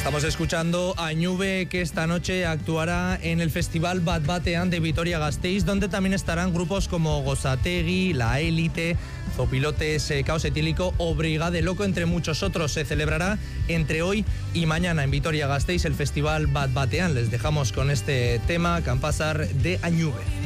Estamos escuchando a Ñube, que esta noche actuará en el Festival Bat Batean de Vitoria-Gasteiz, donde también estarán grupos como Gozategi, La Élite, Zopilotes, Caos Etílico o Brigade Loco, entre muchos otros. Se celebrará entre hoy y mañana en Vitoria-Gasteiz el Festival Bat Batean. Les dejamos con este tema, Campasar, de Añube.